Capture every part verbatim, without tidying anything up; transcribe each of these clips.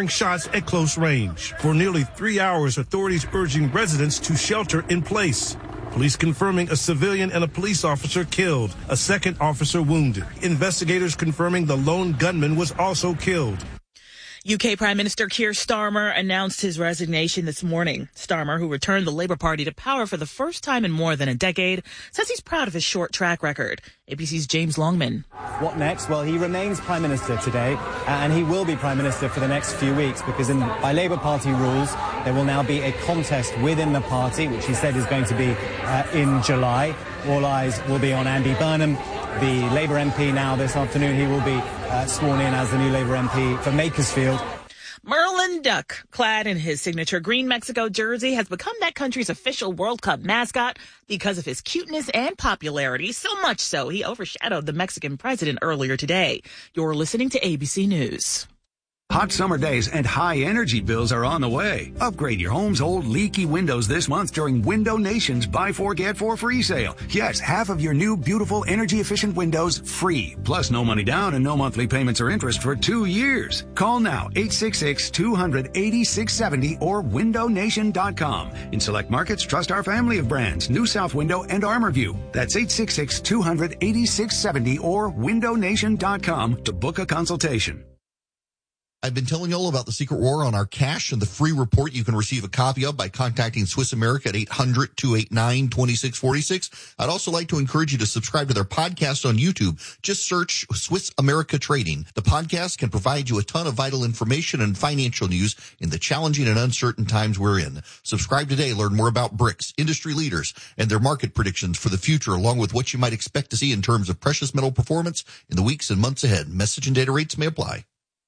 firing shots at close range. For nearly three hours, authorities urging residents to shelter in place. Police confirming a civilian and a police officer killed, a second officer wounded. Investigators confirming the lone gunman was also killed. U K Prime Minister Keir Starmer announced his resignation this morning. Starmer, who returned the Labour Party to power for the first time in more than a decade, says he's proud of his short track record. A B C's James Longman. What next? Well, he remains Prime Minister today, and he will be Prime Minister for the next few weeks because in, by Labour Party rules, there will now be a contest within the party, which he said is going to be uh, in July. All eyes will be on Andy Burnham, the Labour M P now this afternoon. He will be uh, sworn in as the new Labour M P for Makersfield. Merlin Duck, clad in his signature green Mexico jersey, has become that country's official World Cup mascot because of his cuteness and popularity, so much so he overshadowed the Mexican president earlier today. You're listening to A B C News. Hot summer days and high energy bills are on the way. Upgrade your home's old leaky windows this month during Window Nation's Buy Four Get Four free sale. Yes, half of your new beautiful energy efficient windows free. Plus no money down and no monthly payments or interest for two years. Call now eight six six, two hundred, eighty-six seventy or window nation dot com. In select markets, trust our family of brands, New South Window and ArmorView. That's eight six six, two hundred, eighty-six seventy or window nation dot com to book a consultation. I've been telling you all about the Secret War on our cash and the free report you can receive a copy of by contacting Swiss America at eight hundred, two eight nine, two six four six. I'd also like to encourage you to subscribe to their podcast on YouTube. Just search Swiss America Trading. The podcast can provide you a ton of vital information and financial news in the challenging and uncertain times we're in. Subscribe today. Learn more about BRICS, industry leaders, and their market predictions for the future, along with what you might expect to see in terms of precious metal performance in the weeks and months ahead. Message and data rates may apply.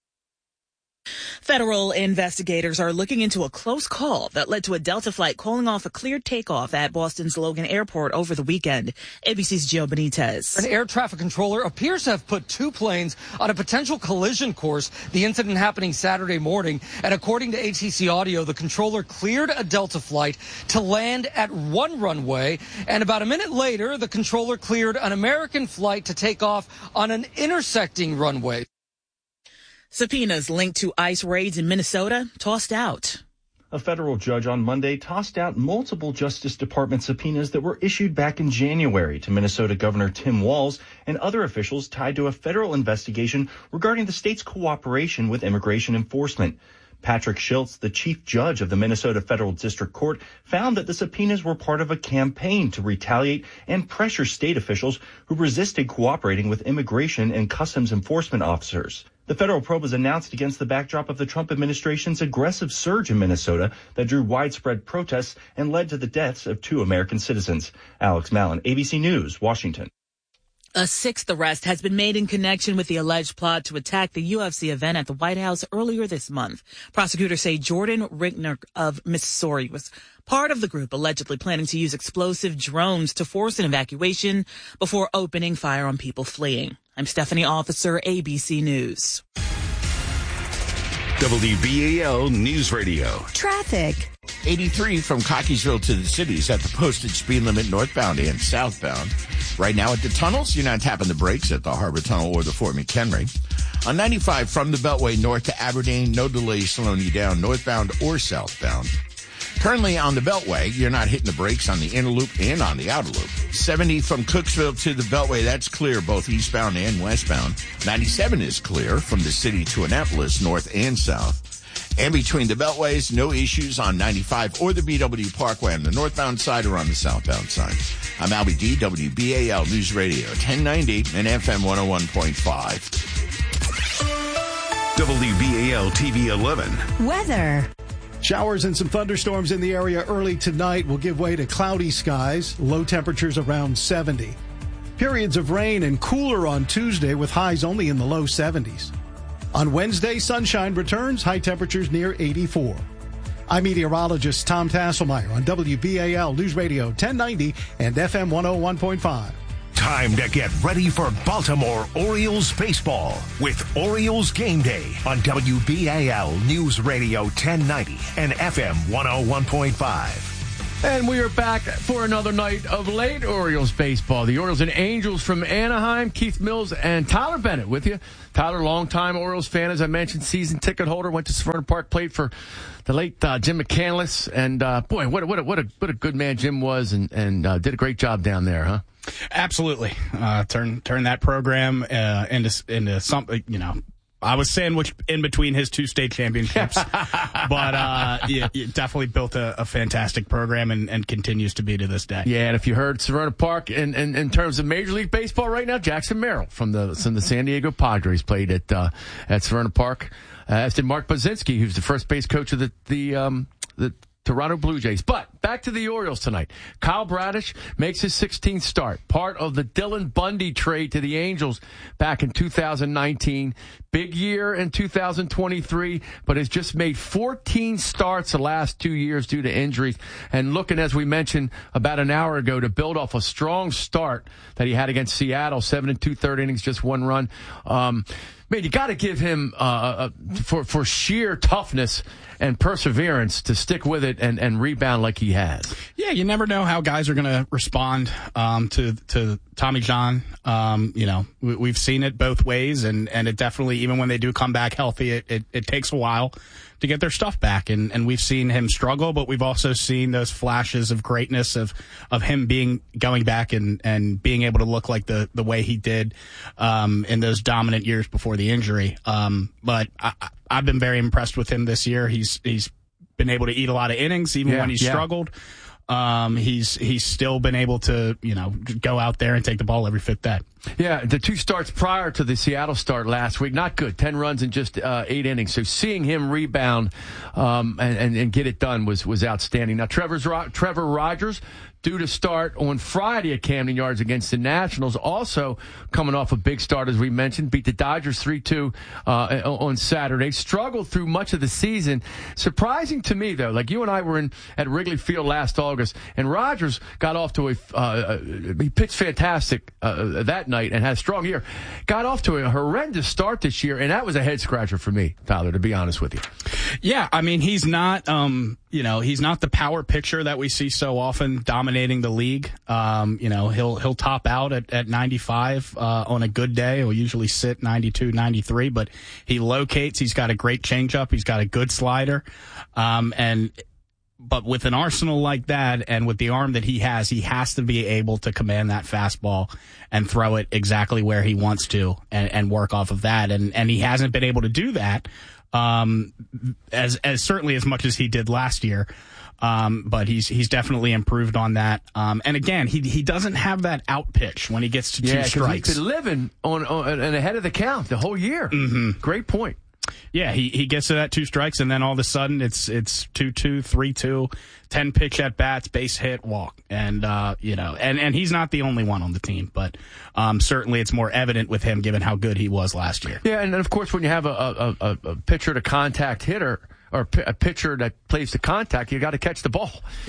Federal investigators are looking into a close call that led to a Delta flight calling off a cleared takeoff at Boston's Logan Airport over the weekend. A B C's Gio Benitez. An air traffic controller appears to have put two planes on a potential collision course, the incident happening Saturday morning. And according to A T C Audio, the controller cleared a Delta flight to land at one runway. And about a minute later, the controller cleared an American flight to take off on an intersecting runway. Subpoenas linked to ICE raids in Minnesota tossed out. A federal judge on Monday tossed out multiple Justice Department subpoenas that were issued back in January to Minnesota Governor Tim Walz and other officials tied to a federal investigation regarding the state's cooperation with immigration enforcement. Patrick Schiltz, the chief judge of the Minnesota Federal District Court, found that the subpoenas were part of a campaign to retaliate and pressure state officials who resisted cooperating with immigration and customs enforcement officers. The federal probe was announced against the backdrop of the Trump administration's aggressive surge in Minnesota that drew widespread protests and led to the deaths of two American citizens. Alex Mallon, A B C News, Washington. A sixth arrest has been made in connection with the alleged plot to attack the U F C event at the White House earlier this month. Prosecutors say Jordan Rickner of Missouri was part of the group allegedly planning to use explosive drones to force an evacuation before opening fire on people fleeing. I'm Stephanie Officer, A B C News. W B A L News Radio. Traffic. eighty-three from Cockeysville to the cities at the posted speed limit northbound and southbound. Right now at the tunnels, you're not tapping the brakes at the Harbor Tunnel or the Fort McHenry. On ninety-five from the Beltway north to Aberdeen, no delays slowing you down northbound or southbound. Currently on the Beltway, you're not hitting the brakes on the inner loop and on the outer loop. seventy from Cooksville to the Beltway, that's clear both eastbound and westbound. ninety-seven is clear from the city to Annapolis, north and south. And between the Beltways, no issues on ninety-five or the B W Parkway on the northbound side or on the southbound side. I'm Albie D, W B A L News Radio, ten ninety and F M one oh one point five. W B A L T V eleven. Weather. Showers and some thunderstorms in the area early tonight will give way to cloudy skies, low temperatures around seventy. Periods of rain and cooler on Tuesday with highs only in the low seventies. On Wednesday, sunshine returns, high temperatures near eighty-four. I'm meteorologist Tom Tasselmeyer on W B A L News Radio ten ninety and F M one oh one point five. Time to get ready for Baltimore Orioles baseball with Orioles Game Day on W B A L News Radio ten ninety and F M one oh one point five. And we are back for another night of late Orioles baseball. The Orioles and Angels from Anaheim. Keith Mills and Tyler Bennett with you. Tyler, longtime Orioles fan, as I mentioned, season ticket holder. Went to Severna Park, played for the late uh, Jim McCandless. And, uh, boy, what a, what, a, what, a, what a good man Jim was, and, and uh, did a great job down there, huh? Absolutely. Uh, turn turn that program uh, into, into something, you know. I was sandwiched in between his two state championships, but uh, yeah, it definitely built a, a fantastic program and, and continues to be to this day. Yeah, and if you heard Severna Park in, in, in terms of Major League Baseball right now, Jackson Merrill from the from the San Diego Padres played at uh, at Severna Park, uh, as did Mark Bozinski, who's the first base coach of the the um, the Toronto Blue Jays. But back to the Orioles tonight. Kyle Bradish makes his sixteenth start, part of the Dylan Bundy trade to the Angels back in two thousand nineteen. Big year in two thousand twenty-three, but has just made fourteen starts the last two years due to injuries. And looking, as we mentioned about an hour ago, to build off a strong start that he had against Seattle, seven and two-third innings, just one run. Um, Man, you got to give him, uh, uh, for, for sheer toughness and perseverance, to stick with it and, and rebound like he has. Yeah, you never know how guys are going to respond um, to to Tommy John. Um, you know, we, we've seen it both ways, and, and it definitely, even when they do come back healthy, it, it, it takes a while to get their stuff back. And, and we've seen him struggle, but we've also seen those flashes of greatness of, of him being going back and, and being able to look like the, the way he did um, in those dominant years before the injury. Um, but I, I've been very impressed with him this year. He's he's been able to eat a lot of innings, even yeah, when he's yeah. struggled. Um, he's he's still been able to, you know, go out there and take the ball every fifth day. Yeah, the two starts prior to the Seattle start last week, not good. Ten runs in just uh, eight innings. So seeing him rebound um, and, and, and get it done was was outstanding. Now, Trevor's, Trevor Rogers, due to start on Friday at Camden Yards against the Nationals, also coming off a big start, as we mentioned, beat the Dodgers three two uh, on Saturday. Struggled through much of the season. Surprising to me, though, like you and I were in at Wrigley Field last August, and Rogers got off to a uh, – he pitched fantastic uh, that night and had a strong year. Got off to a horrendous start this year, and that was a head-scratcher for me, Tyler, to be honest with you. Yeah, I mean, he's not um, – you know, he's not the power pitcher that we see so often dominating the league. Um, you know, he'll he'll top out at, at ninety-five uh, on a good day. He'll usually sit ninety-two, ninety-three, but he locates. He's got a great changeup. He's got a good slider. Um, and but with an arsenal like that and with the arm that he has, he has to be able to command that fastball and throw it exactly where he wants to and, and work off of that. And, and he hasn't been able to do that. Um, as, as certainly as much as he did last year. Um, but he's, he's definitely improved on that. Um, and again, he, he doesn't have that out pitch when he gets to yeah, two strikes. He's been living on, on, and ahead of the count the whole year. Mm-hmm. Great point. Yeah, he, he gets to that two strikes, and then all of a sudden it's it's two two, three two, ten pitch at bats, base hit, walk, and uh, you know, and, and he's not the only one on the team, but um, certainly it's more evident with him given how good he was last year. Yeah, and then of course when you have a a, a, a pitcher to contact hitter or a pitcher that plays to contact, you got to catch the ball,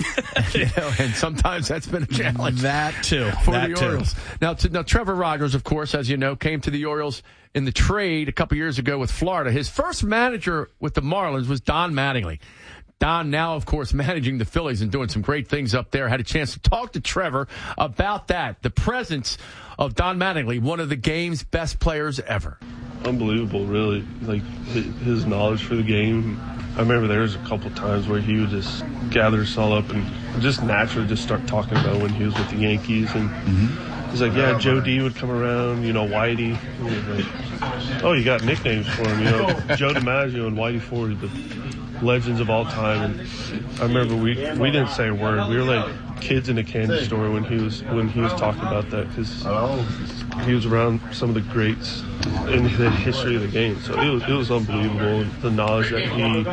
you know, and sometimes that's been a challenge. That too for that the too. Orioles. Now, to, now Trevor Rogers, of course, as you know, came to the Orioles in the trade a couple years ago with Florida. His first manager with the Marlins was Don Mattingly. Don now, of course, managing the Phillies and doing some great things up there. Had a chance to talk to Trevor about that, the presence of Don Mattingly, one of the game's best players ever. Unbelievable, really. Like his knowledge for the game. I remember there was a couple times where he would just gather us all up and just naturally just start talking about when he was with the Yankees. And mm-hmm. he's like, yeah, Joe D would come around, you know, Whitey. And he was like, oh, you got nicknames for him, you know, Joe DiMaggio and Whitey Ford, the legends of all time. And I remember we we didn't say a word. We were like kids in a candy store when he was when he was talking about that, because he was around some of the greats in the history of the game. So it was it was unbelievable, the knowledge that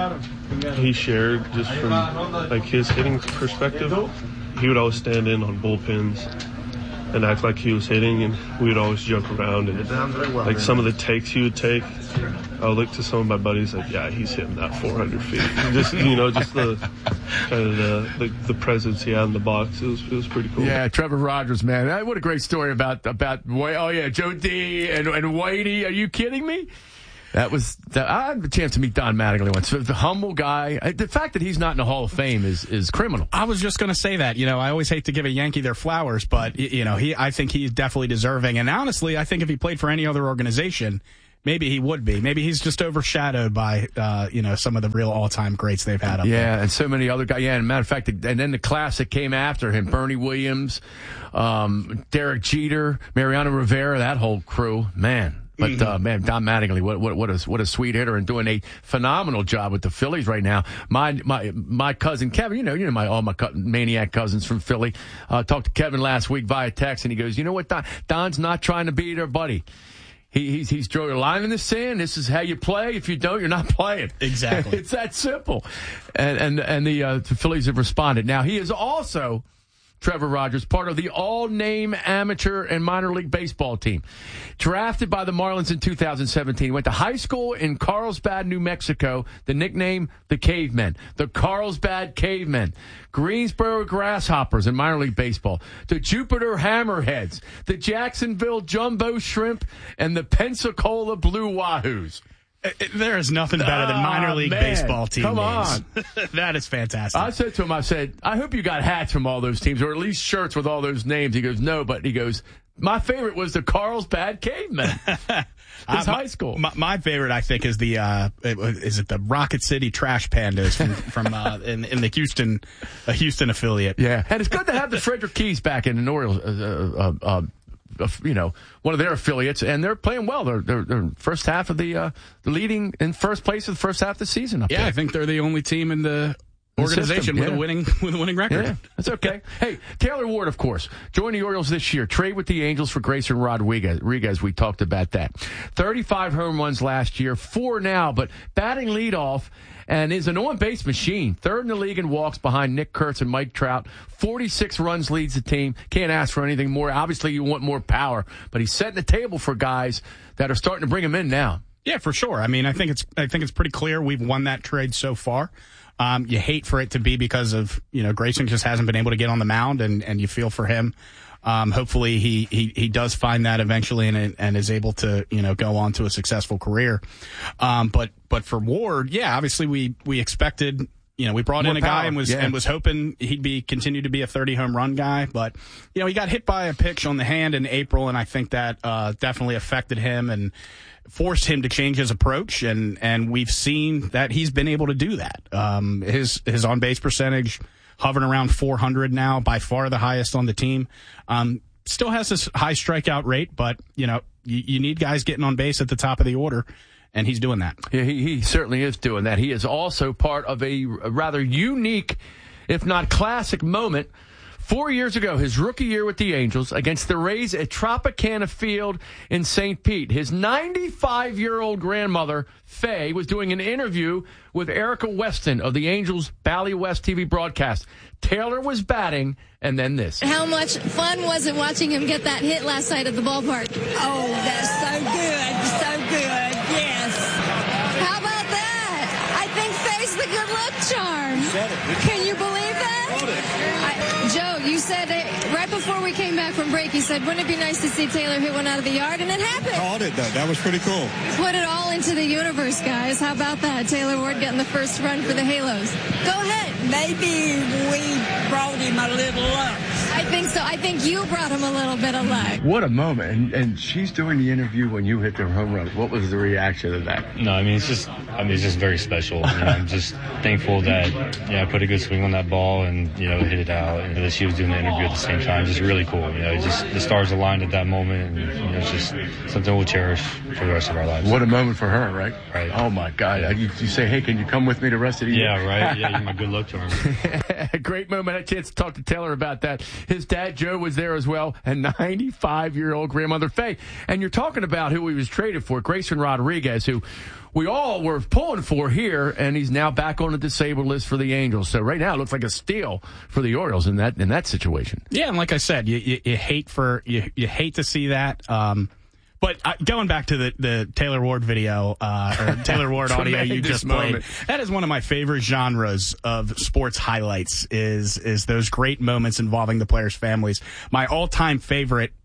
he he shared just from like his hitting perspective. He would always stand in on bullpens and act like he was hitting, and we would always joke around. And like some of the takes he would take, I would look to some of my buddies like, yeah, he's hitting that four hundred feet. Just, you know, just the kind of the, the the presence he had in the box. It was it was pretty cool. Yeah, Trevor Rogers, man, what a great story about about oh yeah, Joe D and and Whitey. Are you kidding me? That was the, I had a chance to meet Don Mattingly once. The humble guy. The fact that he's not in the Hall of Fame is is criminal. I was just going to say that. You know, I always hate to give a Yankee their flowers, but you know, he I think he's definitely deserving. And honestly, I think if he played for any other organization, maybe he would be. Maybe he's just overshadowed by uh, you know, some of the real all time greats they've had up yeah, there. Yeah, and so many other guys. Yeah, and matter of fact, and then the classic came after him: Bernie Williams, um, Derek Jeter, Mariano Rivera, that whole crew. Man. But, mm-hmm. uh, man, Don Mattingly, what, what, what a, what a sweet hitter and doing a phenomenal job with the Phillies right now. My, my, my cousin Kevin, you know, you know, my, all my co- maniac cousins from Philly, uh, talked to Kevin last week via text and he goes, you know what, Don, Don's not trying to be their buddy. He, he's, he's drawing a line in the sand. This is how you play. If you don't, you're not playing. Exactly. It's that simple. And, and, and the, uh, the Phillies have responded. Now, he is also, Trevor Rogers, part of the all-name amateur and minor league baseball team. Drafted by the Marlins in two thousand seventeen. He went to high school in Carlsbad, New Mexico. The nickname, the Cavemen. The Carlsbad Cavemen. Greensboro Grasshoppers in minor league baseball. The Jupiter Hammerheads. The Jacksonville Jumbo Shrimp. And the Pensacola Blue Wahoos. There is nothing better than minor league oh, baseball team Come names. on. That is fantastic. I said to him, I said, I hope you got hats from all those teams, or at least shirts with all those names. He goes, no, but he goes, my favorite was the Carlsbad Cavemen. It's uh, high school. My, my favorite, I think, is the uh, is it the Rocket City Trash Pandas from, from uh, in, in the Houston uh, Houston affiliate. Yeah, and it's good to have the Frederick Keys back in the Orioles. Uh, uh, uh, you know, one of their affiliates, and they're playing well. They're, they're, they're first half of the, uh, the leading in first place of the first half of the season up yeah, there. I think they're the only team in the organization system, with yeah. a winning with a winning record. Yeah, that's okay. Hey, Taylor Ward, of course, joined the Orioles this year. Trade with the Angels for Grayson Rodriguez. Rodriguez, we talked about that. thirty-five home runs last year, four now, but batting leadoff. And is an on-base machine. Third in the league in walks behind Nick Kurtz and Mike Trout. forty-six runs leads the team. Can't ask for anything more. Obviously, you want more power. But he's setting the table for guys that are starting to bring him in now. Yeah, for sure. I mean, I think it's I think it's pretty clear we've won that trade so far. Um, you hate for it to be because of, you know, Grayson just hasn't been able to get on the mound, and, and you feel for him. Um, hopefully he, he, he does find that eventually and, and is able to, you know, go on to a successful career. Um, but, but for Ward, yeah, obviously we, we expected, you know, we brought More in a power, guy and was, yeah. and was hoping he'd be, continue to be a thirty home run guy. But, you know, he got hit by a pitch on the hand in April, and I think that, uh, definitely affected him and forced him to change his approach. And, and we've seen that he's been able to do that. Um, his, his on base percentage, hovering around four hundred now, by far the highest on the team. Um, still has this high strikeout rate, but, you know, you, you need guys getting on base at the top of the order, and he's doing that. Yeah, he, he certainly is doing that. He is also part of a, a rather unique, if not classic, moment. Four years ago, his rookie year with the Angels against the Rays at Tropicana Field in Saint Pete. His ninety-five-year-old grandmother, Faye, was doing an interview with Erica Weston of the Angels Bally West T V broadcast. Taylor was batting, and then this. How much fun was it watching him get that hit last night at the ballpark? Oh, that's so good. So good, yes. How about that? I think Faye's the good luck charm. Said it. Can you believe that? I, Joe, you said it right before we came back from break. You said, wouldn't it be nice to see Taylor hit one out of the yard? And it happened. Called it, though. That was pretty cool. Put it all into the universe, guys. How about that? Taylor Ward getting the first run for the Halos. Go ahead. Maybe we brought him a little luck. I think so. I think you brought him a little bit of luck. What a moment. And, and she's doing the interview when you hit the home run. What was the reaction to that? No, I mean, it's just, I mean, it's just very special. You know, I'm just thankful that, yeah, I put a good swing on that ball and, you know, hit it out. And that she was doing the interview at the same time. Just really cool. You know, just the stars aligned at that moment. And, you know, it's just something we'll cherish for the rest of our lives. What a moment for her, right? Right. Oh, my God. You, you say, hey, can you come with me the rest of the year? Yeah, right. Yeah, you're my good luck charm. Great moment. I had a chance to talk to Taylor about that. His dad, Joe, was there as well, and ninety-five-year-old grandmother, Faye. And you're talking about who he was traded for, Grayson Rodriguez, who we all were pulling for here, and he's now back on the disabled list for the Angels. So right now it looks like a steal for the Orioles in that in that situation. Yeah, and like I said, you, you, you hate for you, you hate to see that. Um, But uh, going back to the, the Taylor Ward video, uh, or Taylor Ward audio you just played, moment. That is one of my favorite genres of sports highlights is, is those great moments involving the players' families. My all-time favorite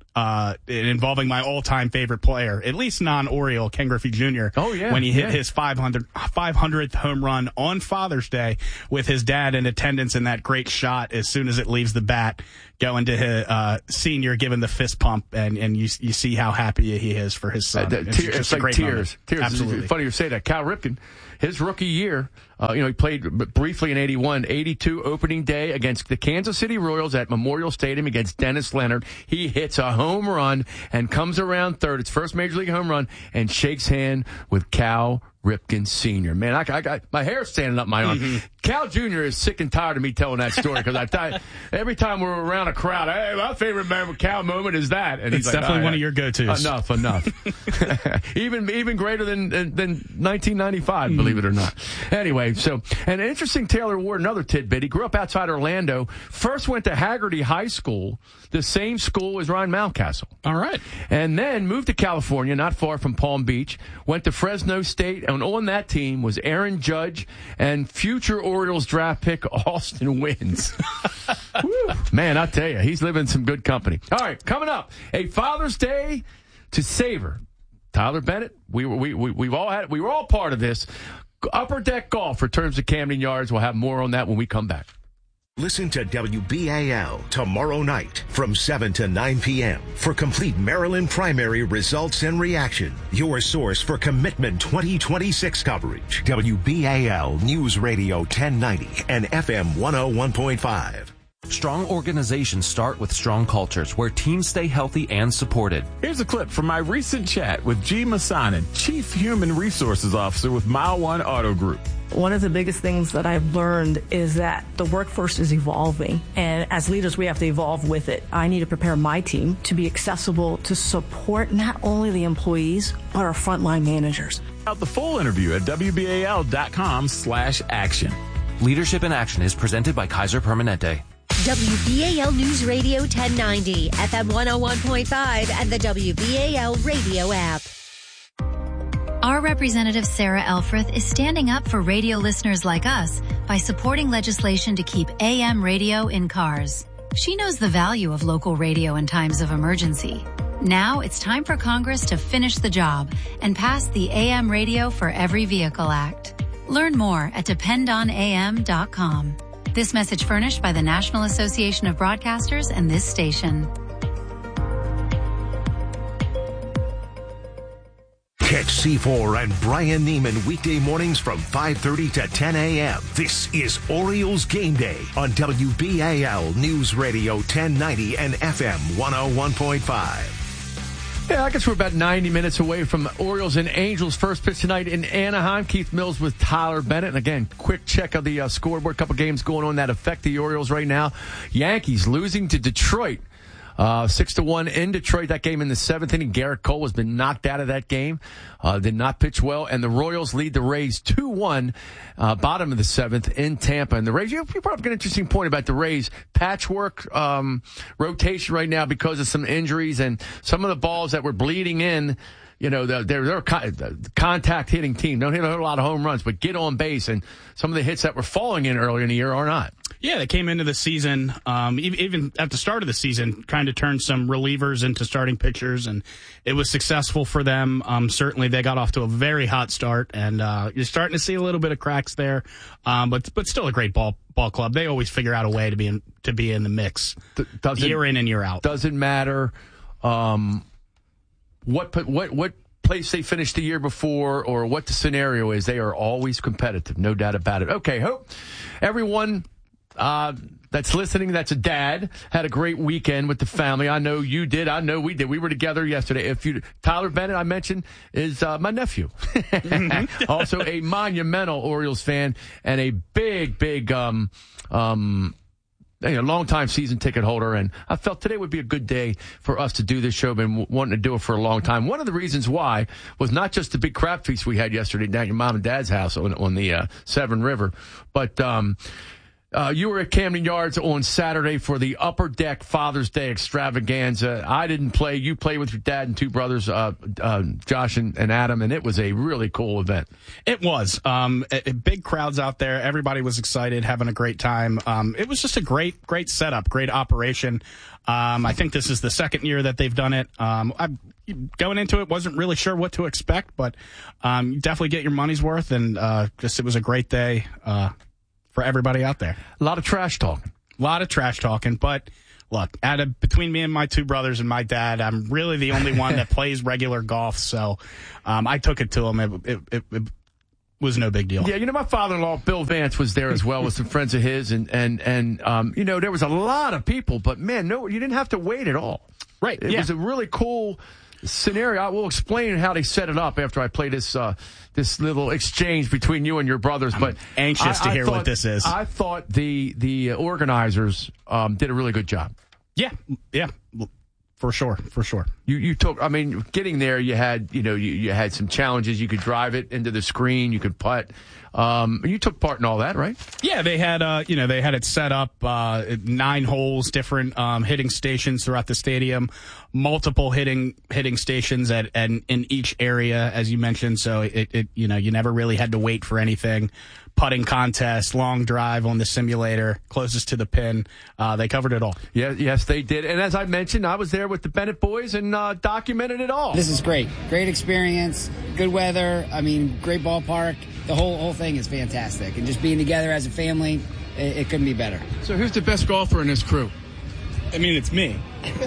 uh, involving my all-time favorite player, at least non-Oriole, Ken Griffey Junior Oh, yeah. When he hit yeah. his five hundredth home run on Father's Day with his dad in attendance in that great shot as soon as it leaves the bat, going to his uh, senior, giving the fist pump, and, and you you see how happy he is for his son. Uh, the, it's tear, just it's a like great tears. moment. Tears. Absolutely. It's funny you say that. Cal Ripken, his rookie year, uh, you know, he played briefly in eighty-one, eighty-two opening day against the Kansas City Royals at Memorial Stadium against Dennis Leonard. He hits a home run and comes around third. It's first major league home run and shakes hand with Cal Ripken Senior Man, I, I got my hair standing up my arm. Mm-hmm. Cal Junior is sick and tired of me telling that story because I th- every time we're around a crowd, hey, my favorite Cal moment is that, and it's he's like, definitely right, one of your go-tos. Enough, enough. even even greater than than nineteen ninety-five, mm. believe it or not. Anyway, so an interesting Taylor Ward, another tidbit. He grew up outside Orlando. First went to Haggerty High School, the same school as Ryan Mountcastle. All right, and then moved to California, not far from Palm Beach. Went to Fresno State. And on that team was Aaron Judge and future Orioles draft pick Austin Wins. Man, I tell you, he's living some good company. All right, coming up, a Father's Day to savor. Tyler Bennett, we were we, we we've all had we were all part of this. Upper Deck Golf returns to Camden Yards. We'll have more on that when we come back. Listen to W B A L tomorrow night from seven to nine p.m. for complete Maryland primary results and reaction. Your source for Commitment twenty twenty-six coverage. W B A L News Radio ten ninety and F M one oh one point five. Strong organizations start with strong cultures where teams stay healthy and supported. Here's a clip from my recent chat with G. Masanin, Chief Human Resources Officer with Mile One Auto Group. One of the biggest things that I've learned is that the workforce is evolving, and as leaders, we have to evolve with it. I need to prepare my team to be accessible to support not only the employees, but our frontline managers. Out the full interview at W B A L dot com slash action. Leadership in Action is presented by Kaiser Permanente. W B A L News Radio ten ninety, F M one oh one point five, and the W B A L radio app. Our representative Sarah Elfreth is standing up for radio listeners like us by supporting legislation to keep A M radio in cars. She knows the value of local radio in times of emergency. Now it's time for Congress to finish the job and pass the A M Radio for Every Vehicle Act. Learn more at depend on A M dot com. This message furnished by the National Association of Broadcasters and this station. Catch C four and Brian Neiman weekday mornings from five thirty to ten a.m. This is Orioles Game Day on W B A L News Radio ten ninety and F M one oh one point five. Yeah, I guess we're about ninety minutes away from Orioles and Angels first pitch tonight in Anaheim. Keith Mills with Tyler Bennett. And again, quick check of the uh, scoreboard. A couple games going on that affect the Orioles right now. Yankees losing to Detroit. Uh, six to one in Detroit. That game in the seventh inning. Garrett Cole has been knocked out of that game. Uh, did not pitch well. And the Royals lead the Rays two one, uh, bottom of the seventh in Tampa. And the Rays, you, you brought up an interesting point about the Rays. Patchwork, um, rotation right now because of some injuries and some of the balls that were bleeding in. You know, they're, they're a contact hitting team. Don't hit a lot of home runs, but get on base. And some of the hits that were falling in earlier in the year are not. Yeah, they came into the season, um, even at the start of the season, trying to turn some relievers into starting pitchers, and it was successful for them. Um, certainly, they got off to a very hot start, and uh, you're starting to see a little bit of cracks there, um, but but still a great ball ball club. They always figure out a way to be in, to be in the mix, doesn't, year in and year out. Doesn't matter um, what what what. place they finished the year before or what the scenario is. They are always competitive, no doubt about it. Okay, hope everyone uh, that's listening, that's a dad, had a great weekend with the family. I know you did. I know we did. We were together yesterday. If you, Tyler Bennett, I mentioned, is uh, my nephew. Mm-hmm. Also a monumental Orioles fan and a big, big um, um, a long-time season ticket holder, and I felt today would be a good day for us to do this show. Been wanting to do it for a long time. One of the reasons why was not just the big crab feast we had yesterday down at your mom and dad's house on, on the uh, Severn River, but um, Uh, you were at Camden Yards on Saturday for the Upper Deck Father's Day extravaganza. I didn't play. You played with your dad and two brothers, uh, uh, Josh and, and Adam, and it was a really cool event. It was. Um, it, it, big crowds out there. Everybody was excited, having a great time. Um, it was just a great, great setup, great operation. Um, I think this is the second year that they've done it. Um, I, going into it, wasn't really sure what to expect, but um, you definitely get your money's worth, and uh, just it was a great day. Uh, For everybody out there. A lot of trash talking. A lot of trash talking. But, look, out of, between me and my two brothers and my dad, I'm really the only one that plays regular golf. So um, I took it to him. It, it, it, it was no big deal. Yeah, you know, my father-in-law, Bill Vance, was there as well with some friends of his. And, and, and um, you know, there was a lot of people. But, man, no, you didn't have to wait at all. Right. It yeah. was a really cool scenario. I will explain how they set it up after I play this uh, this little exchange between you and your brothers. I'm but anxious I, to I hear thought, what this is. I thought the the organizers um, did a really good job. Yeah, yeah, for sure, for sure. You you took. I mean, getting there, you had you know you, you had some challenges. You could drive it into the screen. You could putt. Um, you took part in all that, right? Yeah, they had, uh, you know, they had it set up, uh, nine holes, different, um, hitting stations throughout the stadium, multiple hitting, hitting stations at, and in each area, as you mentioned. So it, it, you know, you never really had to wait for anything. Putting contest, long drive on the simulator, closest to the pin. Uh, they covered it all. Yeah, yes, they did. And as I mentioned, I was there with the Bennett boys and, uh, documented it all. This is great. Great experience. Good weather. I mean, great ballpark. The whole whole thing is fantastic, and just being together as a family, it, it couldn't be better. So who's the best golfer in this crew? I mean, it's me.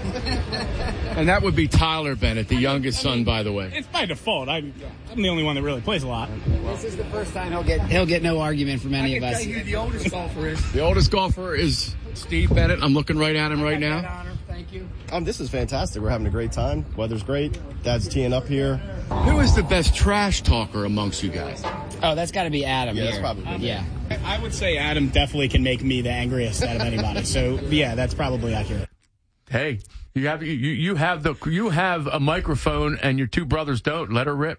And that would be Tyler Bennett, the youngest son, by the way. It's by default. I'm, I'm the only one that really plays a lot. This is the first time he'll get he'll get no argument from any of us. I can tell you who the oldest golfer is. The oldest golfer is Steve Bennett. I'm looking right at him right now. Thank you. Um, this is fantastic. We're having a great time. Weather's great. Dad's teeing up here. Who is the best trash talker amongst you guys? Oh, that's got to be Adam Yeah, here. that's probably me. Yeah. I would say Adam definitely can make me the angriest out of anybody. So, yeah, that's probably accurate. Hey, you have you you have the you have a microphone and your two brothers don't. Let her rip.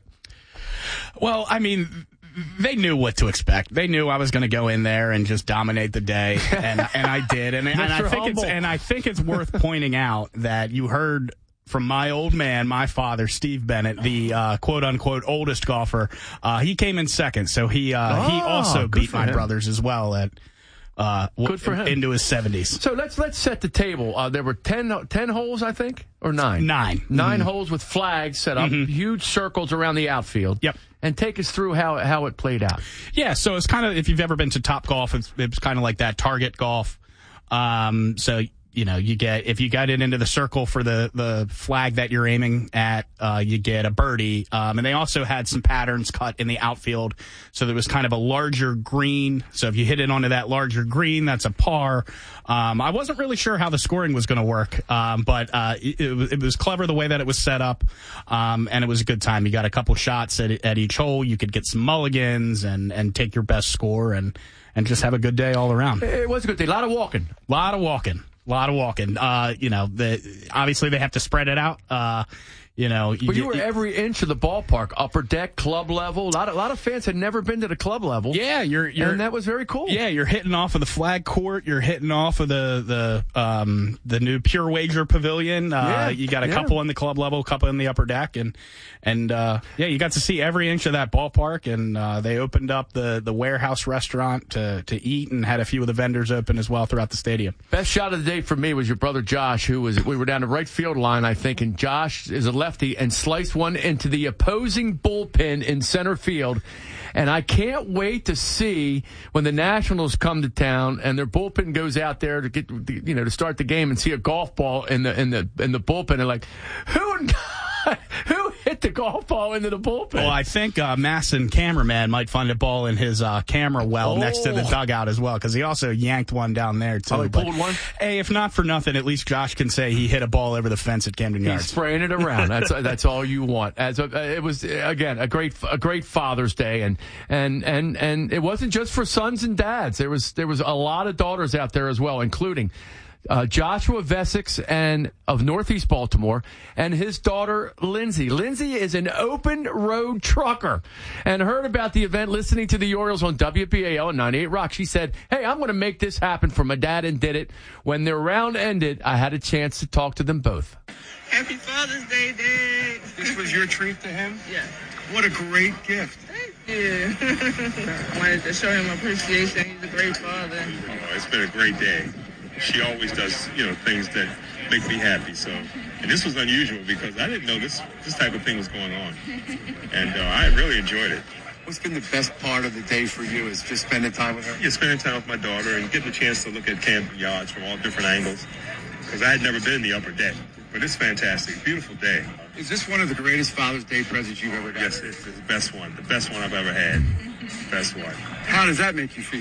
Well, I mean, they knew what to expect. They knew I was going to go in there and just dominate the day, and and I did. And, and I think humble. it's and I think it's worth pointing out that you heard from my old man, my father, Steve Bennett, the uh, quote unquote oldest golfer. Uh, he came in second, so he uh, oh, he also beat my him. brothers as well at. Uh, Good for him. Into his seventies. So let's let's set the table. Uh, there were ten, ten holes, I think, or nine. Nine. Nine Mm-hmm. holes with flags set up, Mm-hmm. huge circles around the outfield. Yep. And take us through how how it played out. Yeah, so it's kind of, if you've ever been to Top Golf, it's, it's kind of like that, target golf. Um, so, you know, you get, if you got it into the circle for the, the flag that you're aiming at, uh, you get a birdie. Um, and they also had some patterns cut in the outfield. So there was kind of a larger green. So if you hit it onto that larger green, that's a par. Um, I wasn't really sure how the scoring was going to work. Um, but, uh, it, it, was, it was clever the way that it was set up. Um, and it was a good time. You got a couple shots at, at each hole. You could get some mulligans and, and take your best score and, and just have a good day all around. It was a good day. A lot of walking. A lot of walking. A lot of walking. Uh, you know, the, obviously they have to spread it out. Uh, you know, you but you get, were every inch of the ballpark, upper deck, club level. A lot of, a lot of fans had never been to the club level. Yeah, you're, you're, and that was very cool. Yeah, you're hitting off of the flag court. You're hitting off of the the um the new Pure Wager Pavilion. Uh, yeah, you got a yeah. couple in the club level, a couple in the upper deck, and and uh, yeah, you got to see every inch of that ballpark. And uh, they opened up the the warehouse restaurant to to eat, and had a few of the vendors open as well throughout the stadium. Best shot of the day for me was your brother Josh, who was we were down the right field line, I think, and Josh is a lefty and sliced one into the opposing bullpen in center field. And I can't wait to see when the Nationals come to town and their bullpen goes out there to get, you know, to start the game and see a golf ball in the in the in the bullpen. And like, who who hit the golf ball into the bullpen? Well, I think uh, Masson cameraman might find a ball in his uh, camera well oh. next to the dugout as well, because he also yanked one down there too. Oh, he but, pulled one? Hey, if not for nothing, at least Josh can say he hit a ball over the fence at Camden Yards. He's spraying it around. That's that's all you want. As a, it was again a great a great Father's Day, and and and and it wasn't just for sons and dads. There was there was a lot of daughters out there as well, including Uh, Joshua Vesix and of Northeast Baltimore, and his daughter Lindsay. Lindsay is an open road trucker and heard about the event listening to the Orioles on W B A L and ninety-eight Rock. She said, "Hey, I'm going to make this happen for my dad," and did it. When their round ended, I had a chance to talk to them both. Happy Father's Day, Dad. This was your treat to him? Yeah. What a great gift. Thank you. I wanted to show him appreciation. He's a great father. Oh, it's been a great day. She always does, you know, things that make me happy. So, and this was unusual because I didn't know this this type of thing was going on, and uh, I really enjoyed it. What's been the best part of the day for you? Is just spending time with her? Yeah, spending time with my daughter and getting a chance to look at Camden Yards from all different angles because I had never been in the upper deck. But it's fantastic, beautiful day. Is this one of the greatest Father's Day presents you've ever gotten? Yes, it's the best one, the best one I've ever had, best one. How does that make you feel?